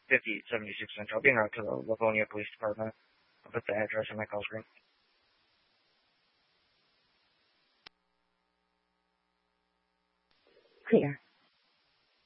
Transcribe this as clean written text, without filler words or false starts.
5076 Central, being routed to the Livonia Police Department. I'll put the address on my call screen. Clear.